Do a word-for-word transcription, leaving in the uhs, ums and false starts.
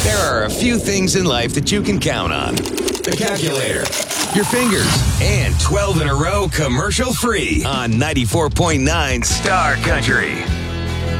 There are a few things in life that you can count on. The calculator, your fingers, and twelve in a row commercial free on ninety-four point nine Star Country.